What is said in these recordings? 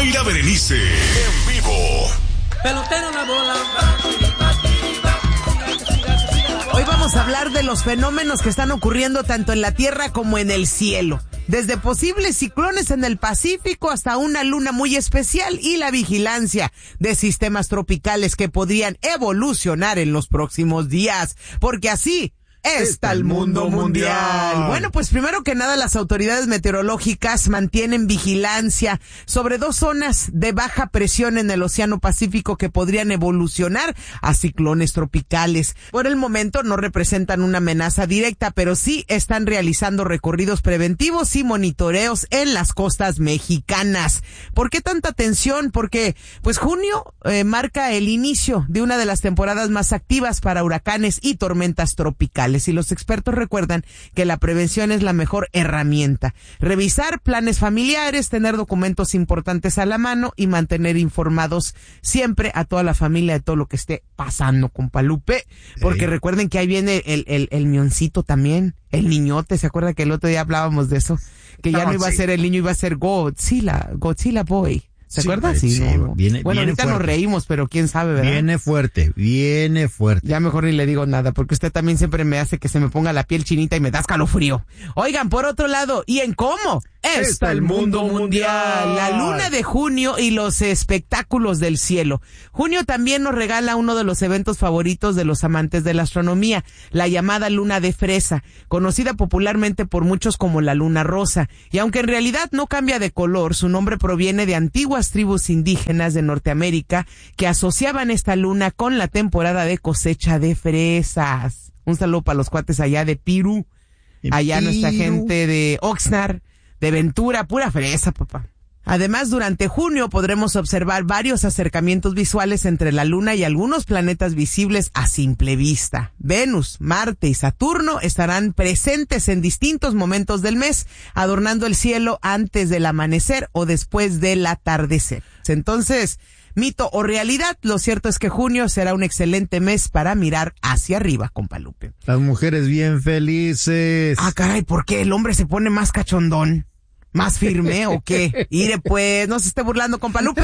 Mayra Berenice, en vivo. Pelotero la bola. Hoy vamos a hablar de los fenómenos que están ocurriendo tanto en la tierra como en el cielo. Desde posibles ciclones en el Pacífico hasta una luna muy especial y la vigilancia de sistemas tropicales que podrían evolucionar en los próximos días. Porque así está el mundo mundial. Bueno, pues primero que nada, las autoridades meteorológicas mantienen vigilancia sobre 2 zonas de baja presión en el Océano Pacífico que podrían evolucionar a ciclones tropicales. Por el momento no representan una amenaza directa, pero sí están realizando recorridos preventivos y monitoreos en las costas mexicanas. ¿Por qué tanta tensión? Porque pues junio marca el inicio de una de las temporadas más activas para huracanes y tormentas tropicales. Y los expertos recuerdan que la prevención es la mejor herramienta. Revisar planes familiares, tener documentos importantes a la mano y mantener informados siempre a toda la familia de todo lo que esté pasando, compa Lupe. Porque recuerden que ahí viene el mioncito también, el niñote. ¿Se acuerda que el otro día hablábamos de eso? Que ya no iba a ser el niño, iba a ser Godzilla Boy. ¿Se acuerda? Sí, no. Viene ahorita fuerte. Nos reímos, pero quién sabe, ¿verdad? Viene fuerte. Ya mejor ni le digo nada, porque usted también siempre me hace que se me ponga la piel chinita y me da escalofrío. Oigan, por otro lado, ¿y en cómo? Está el mundo mundial. La luna de junio y los espectáculos del cielo. Junio también nos regala uno de los eventos favoritos de los amantes de la astronomía, la llamada luna de fresa, conocida popularmente por muchos como la luna rosa. Y aunque en realidad no cambia de color, su nombre proviene de antiguas tribus indígenas de Norteamérica que asociaban esta luna con la temporada de cosecha de fresas. Un saludo para los cuates allá de Pirú. Allá nuestra gente de Oxnard, de Ventura, pura fresa, papá. Además, durante junio podremos observar varios acercamientos visuales entre la Luna y algunos planetas visibles a simple vista. Venus, Marte y Saturno estarán presentes en distintos momentos del mes, adornando el cielo antes del amanecer o después del atardecer. Entonces, mito o realidad, lo cierto es que junio será un excelente mes para mirar hacia arriba, compa Lupe. Las mujeres bien felices. Ah, caray, ¿por qué el hombre se pone más cachondón? ¿Más firme o qué? Ire pues, no se esté burlando, compa Lupe.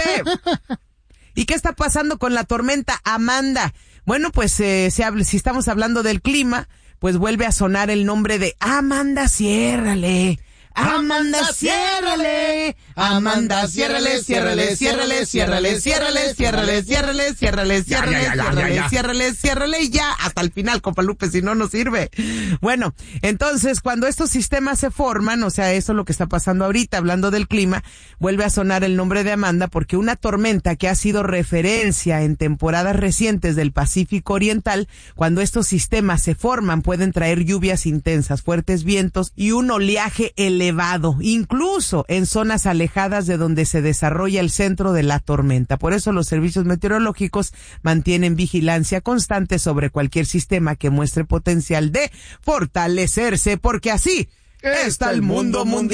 ¿Y qué está pasando con la tormenta Amanda? Bueno, pues si estamos hablando del clima, pues vuelve a sonar el nombre de Amanda, ciérrale. Amanda, ciérrale. Amanda, ciérrale, ciérrale, ciérrale, ciérrale, ciérrale, ciérrale, ciérrale, ciérrale, ciérrale, ciérrale, ciérrale y ya hasta el final, compa Lupe, si no sirve. Bueno, entonces cuando estos sistemas se forman, o sea, eso es lo que está pasando ahorita, hablando del clima, vuelve a sonar el nombre de Amanda porque una tormenta que ha sido referencia en temporadas recientes del Pacífico Oriental, cuando estos sistemas se forman, pueden traer lluvias intensas, fuertes vientos y un oleaje elevado, incluso en zonas alejadas de donde se desarrolla el centro de la tormenta. Por eso los servicios meteorológicos mantienen vigilancia constante sobre cualquier sistema que muestre potencial de fortalecerse, porque así está el mundo mundial.